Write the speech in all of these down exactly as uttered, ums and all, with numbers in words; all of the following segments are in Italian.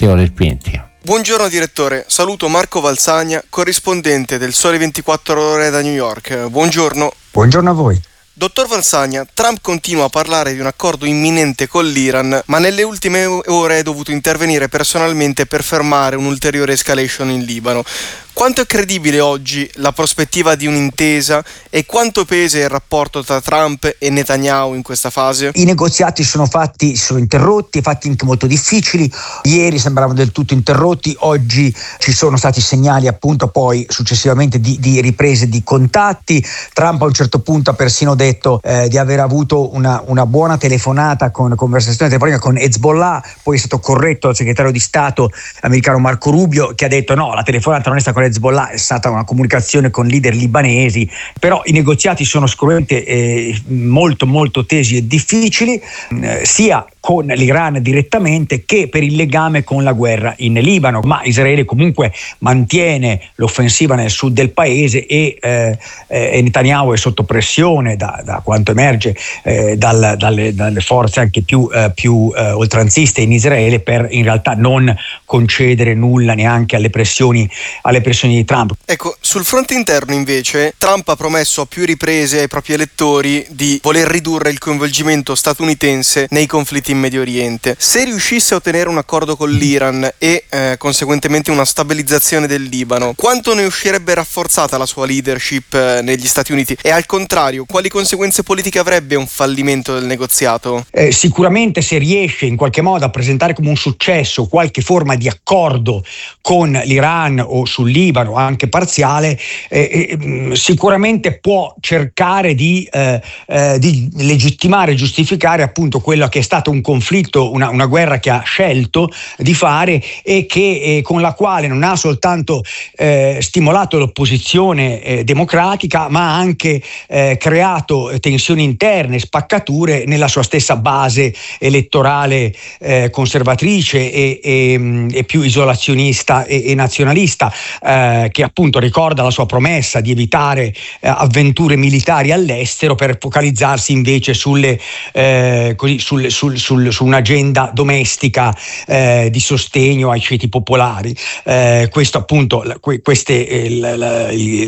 Matteo Respinti. Buongiorno direttore, saluto Marco Valsagna, corrispondente del Sole ventiquattro Ore da New York. Buongiorno. Buongiorno a voi. Dottor Valsagna, Trump continua a parlare di un accordo imminente con l'Iran, ma nelle ultime ore è dovuto intervenire personalmente per fermare un'ulteriore escalation in Libano. Quanto è credibile oggi la prospettiva di un'intesa e quanto pesa il rapporto tra Trump e Netanyahu in questa fase? I negoziati sono fatti, sono interrotti, fatti anche molto difficili. Ieri sembravano del tutto interrotti, oggi ci sono stati segnali appunto poi successivamente di, di riprese di contatti. Trump a un certo punto ha persino detto eh, di aver avuto una, una buona telefonata con conversazione telefonica con Hezbollah, poi è stato corretto dal segretario di Stato americano Marco Rubio, che ha detto no, la telefonata non è stata con Hezbollah, è stata una comunicazione con leader libanesi. Però i negoziati sono sicuramente eh, molto molto tesi e difficili, eh, sia con l'Iran direttamente che per il legame con la guerra in Libano, ma Israele comunque mantiene l'offensiva nel sud del paese e, eh, e Netanyahu è sotto pressione da, da quanto emerge eh, dal, dalle, dalle forze anche più, eh, più eh, oltranziste in Israele per in realtà non concedere nulla neanche alle pressioni, alle pressioni di Trump. Ecco, sul fronte interno invece Trump ha promesso a più riprese ai propri elettori di voler ridurre il coinvolgimento statunitense nei conflitti in Medio Oriente. Se riuscisse a ottenere un accordo con l'Iran e eh, conseguentemente una stabilizzazione del Libano, quanto ne uscirebbe rafforzata la sua leadership eh, negli Stati Uniti? E al contrario, quali conseguenze politiche avrebbe un fallimento del negoziato? Eh, sicuramente se riesce in qualche modo a presentare come un successo qualche forma di accordo con l'Iran o sul Libano, anche parziale, eh, eh, sicuramente può cercare di, eh, eh, di legittimare e giustificare appunto quello che è stato un conflitto, una, una guerra che ha scelto di fare e che eh, con la quale non ha soltanto eh, stimolato l'opposizione eh, democratica, ma ha anche eh, creato tensioni interne, spaccature nella sua stessa base elettorale eh, conservatrice e, e, e più isolazionista e, e nazionalista, eh, che appunto ricorda la sua promessa di evitare eh, avventure militari all'estero per focalizzarsi invece sulle, eh, così, sul, sul, sul su un'agenda domestica eh, di sostegno ai ceti popolari. Eh, questo appunto, queste eh, la, la,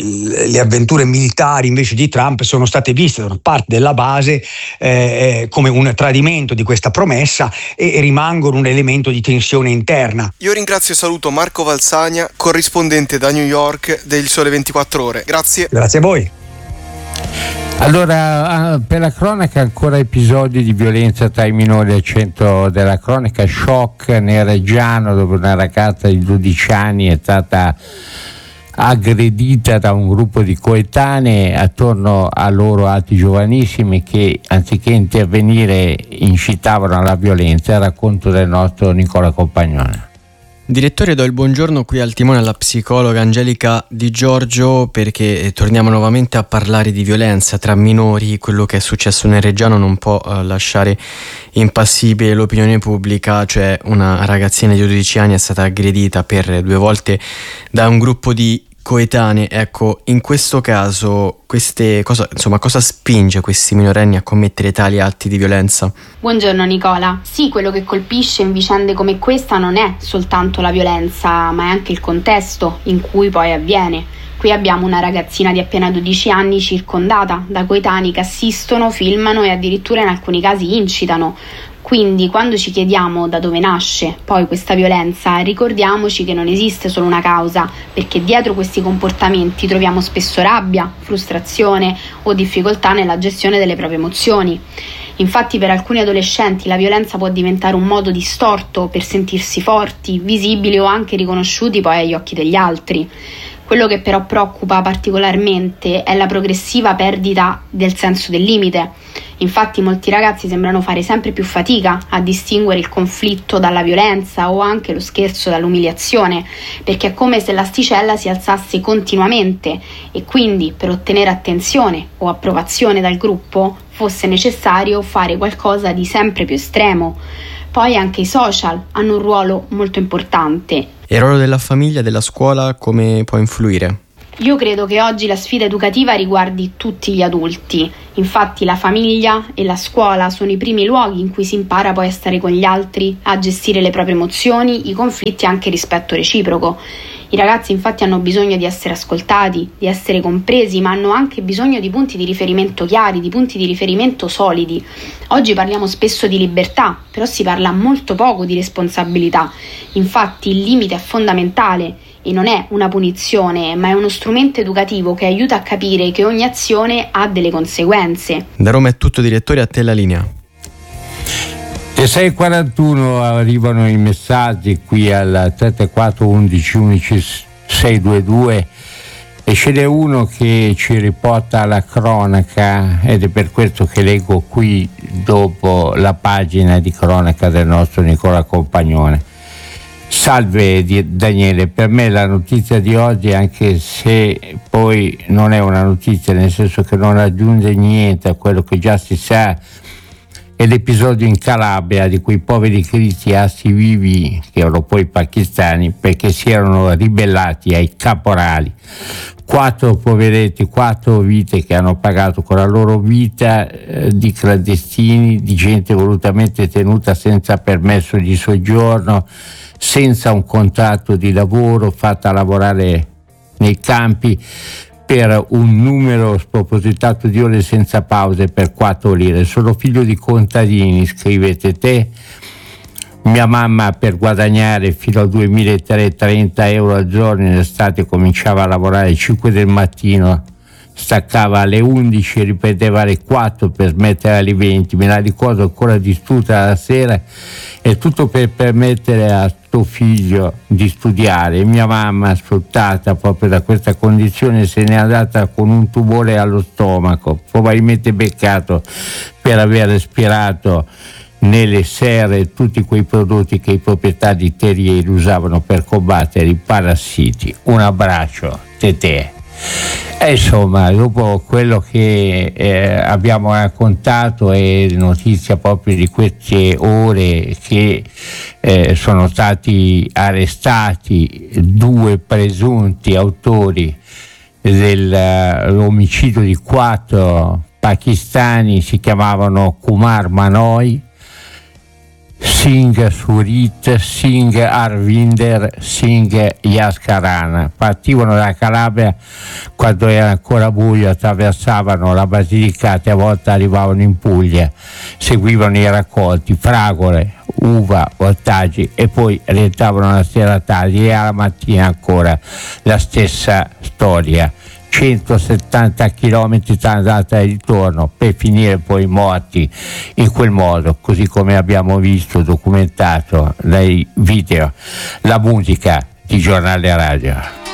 le avventure militari invece di Trump sono state viste da una parte della base eh, come un tradimento di questa promessa e, e rimangono un elemento di tensione interna. Io ringrazio e saluto Marco Valsagna, corrispondente da New York del Sole ventiquattro Ore. Grazie. Grazie a voi. Allora, per la cronaca ancora episodi di violenza tra i minori al centro della cronaca, shock nel Reggiano dove una ragazza di dodici anni è stata aggredita da un gruppo di coetanei, attorno a loro altri giovanissimi che anziché intervenire incitavano alla violenza. Racconto del nostro Nicola Compagnone. Direttore, do il buongiorno qui al timone alla psicologa Angelica Di Giorgio, perché torniamo nuovamente a parlare di violenza tra minori. Quello che è successo nel Reggiano non può uh, lasciare impassibile l'opinione pubblica, cioè una ragazzina di dodici anni è stata aggredita per due volte da un gruppo di coetanei. Ecco, in questo caso queste cosa, insomma, cosa spinge questi minorenni a commettere tali atti di violenza? Buongiorno Nicola. Sì, quello che colpisce in vicende come questa non è soltanto la violenza, ma è anche il contesto in cui poi avviene. Qui abbiamo una ragazzina di appena dodici anni circondata da coetanei che assistono, filmano e addirittura in alcuni casi incitano. Quindi quando ci chiediamo da dove nasce poi questa violenza, ricordiamoci che non esiste solo una causa, perché dietro questi comportamenti troviamo spesso rabbia, frustrazione o difficoltà nella gestione delle proprie emozioni. Infatti per alcuni adolescenti la violenza può diventare un modo distorto per sentirsi forti, visibili o anche riconosciuti poi agli occhi degli altri. Quello che però preoccupa particolarmente è la progressiva perdita del senso del limite. Infatti molti ragazzi sembrano fare sempre più fatica a distinguere il conflitto dalla violenza o anche lo scherzo dall'umiliazione, perché è come se l'asticella si alzasse continuamente e quindi per ottenere attenzione o approvazione dal gruppo fosse necessario fare qualcosa di sempre più estremo. Poi anche i social hanno un ruolo molto importante. E il ruolo della famiglia e della scuola come può influire? Io credo che oggi la sfida educativa riguardi tutti gli adulti. Infatti la famiglia e la scuola sono i primi luoghi in cui si impara poi a stare con gli altri, a gestire le proprie emozioni, i conflitti e anche il rispetto reciproco. I ragazzi infatti hanno bisogno di essere ascoltati, di essere compresi, ma hanno anche bisogno di punti di riferimento chiari, di punti di riferimento solidi. Oggi parliamo spesso di libertà, però si parla molto poco di responsabilità. Infatti il limite è fondamentale e non è una punizione, ma è uno strumento educativo che aiuta a capire che ogni azione ha delle conseguenze. Da Roma è tutto, direttore, a te la linea. Le sei e quarantuno arrivano i messaggi qui al trentaquattro undici undici seicentodventidue e ce n'è uno che ci riporta alla cronaca ed è per questo che leggo qui dopo la pagina di cronaca del nostro Nicola Compagnone. Salve Daniele, per me la notizia di oggi, anche se poi non è una notizia nel senso che non aggiunge niente a quello che già si sa, è l'episodio in Calabria di quei poveri cristiani vivi che erano poi pakistani perché si erano ribellati ai caporali. Quattro poveretti, quattro vite che hanno pagato con la loro vita eh, di clandestini, di gente volutamente tenuta senza permesso di soggiorno, senza un contratto di lavoro, fatta lavorare nei campi per un numero spropositato di ore senza pause per quattro lire. Sono figlio di contadini, scrivete te. Mia mamma per guadagnare fino al duemilatré trenta euro al giorno in estate cominciava a lavorare alle cinque del mattino, staccava alle undici, ripeteva alle quattro per smettere alle venti. Me la ricordo ancora distrutta la sera, e tutto per permettere a suo figlio di studiare. Mia mamma, sfruttata proprio da questa condizione, se n'è andata con un tumore allo stomaco, probabilmente beccato per aver respirato nelle serre tutti quei prodotti che i proprietari di terrieri usavano per combattere i parassiti. Un abbraccio, Tetè. E insomma, dopo quello che eh, abbiamo raccontato è notizia proprio di queste ore che eh, sono stati arrestati due presunti autori dell'omicidio di quattro pakistani, si chiamavano Kumar Manoi, Singh Surit, Singh Arvinder, Singh Yaskarana. Partivano da Calabria quando era ancora buio, attraversavano la Basilicata e a volte arrivavano in Puglia, seguivano i raccolti, fragole, uva, ortaggi e poi rientravano la sera tardi e alla mattina ancora la stessa storia. centosettanta chilometri tra andata e ritorno per finire poi morti in quel modo, così come abbiamo visto documentato dai video. La musica di Giornale Radio.